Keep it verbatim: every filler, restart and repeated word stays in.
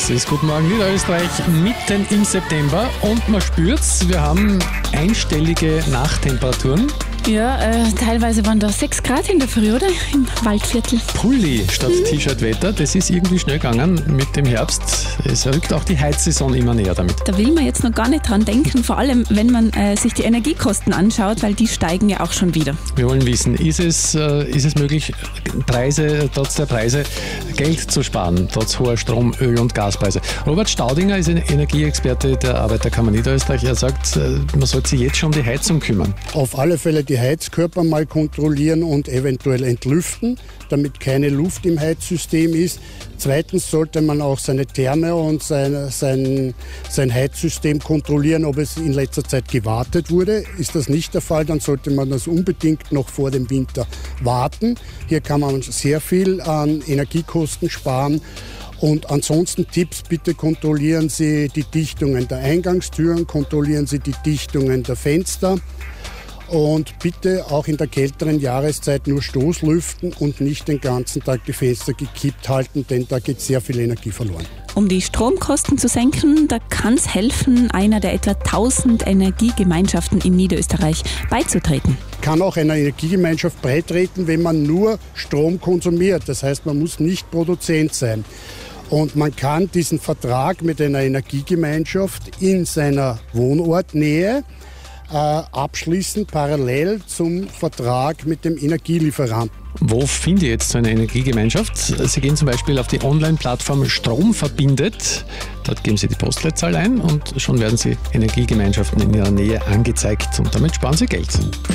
Das ist Guten Morgen Niederösterreich mitten im September und man spürt's, wir haben einstellige Nachttemperaturen. Ja, äh, teilweise waren da sechs Grad in der Früh, oder? Im Waldviertel. Pulli statt mhm. T-Shirt-Wetter, das ist irgendwie schnell gegangen mit dem Herbst. Es rückt auch die Heizsaison immer näher damit. Da will man jetzt noch gar nicht dran denken, vor allem wenn man äh, sich die Energiekosten anschaut, weil die steigen ja auch schon wieder. Wir wollen wissen, ist es, äh, ist es möglich, Preise, trotz der Preise Geld zu sparen, trotz hoher Strom-, Öl- und Gaspreise? Robert Staudinger ist ein Energieexperte der Arbeiterkammer Niederösterreich. Er sagt, äh, man sollte sich jetzt schon um die Heizung kümmern. Auf alle Fälle die Heizkörper mal kontrollieren und eventuell entlüften, damit keine Luft im Heizsystem ist. Zweitens sollte man auch seine Therme und sein, sein, sein Heizsystem kontrollieren, ob es in letzter Zeit gewartet wurde. Ist das nicht der Fall, dann sollte man das unbedingt noch vor dem Winter warten. Hier kann man sehr viel an Energiekosten sparen. Und ansonsten Tipps, bitte kontrollieren Sie die Dichtungen der Eingangstüren, kontrollieren Sie die Dichtungen der Fenster. Und bitte auch in der kälteren Jahreszeit nur Stoßlüften und nicht den ganzen Tag die Fenster gekippt halten, denn da geht sehr viel Energie verloren. Um die Stromkosten zu senken, da kann es helfen, einer der etwa tausend Energiegemeinschaften in Niederösterreich beizutreten. Kann auch einer Energiegemeinschaft beitreten, wenn man nur Strom konsumiert. Das heißt, man muss nicht Produzent sein. Und man kann diesen Vertrag mit einer Energiegemeinschaft in seiner Wohnortnähe äh, abschließen, parallel zum Vertrag mit dem Energielieferanten. Wo finde ich jetzt so eine Energiegemeinschaft? Sie gehen zum Beispiel auf die Online-Plattform Strom verbindet. Dort geben Sie die Postleitzahl ein und schon werden Sie Energiegemeinschaften in Ihrer Nähe angezeigt und damit sparen Sie Geld.